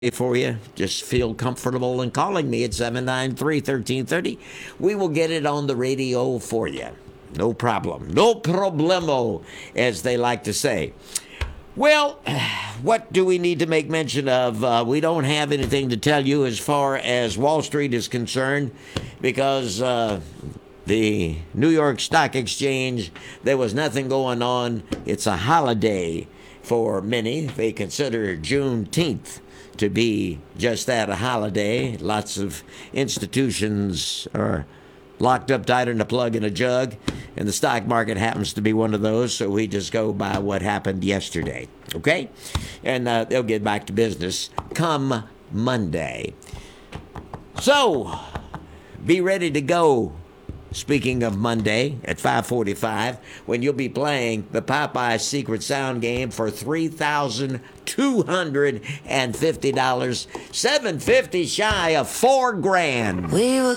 for you. Just feel comfortable in calling me at 793-1330. We will get it on the radio for you. No problem. No problemo, as they like to say. Well, what do we need to make mention of? We don't have anything to tell you as far as Wall Street is concerned because the New York Stock Exchange, there was nothing going on. It's a holiday for many. They consider Juneteenth to be just that, a holiday. Lots of institutions are locked up tighter than a plug in a jug, and the stock market happens to be one of those, so we just go by what happened yesterday, okay? And they'll get back to business come Monday. So, be ready to go. Speaking of Monday at 5:45, when you'll be playing the Popeye Secret Sound game for $3,250, $750 shy of $4,000.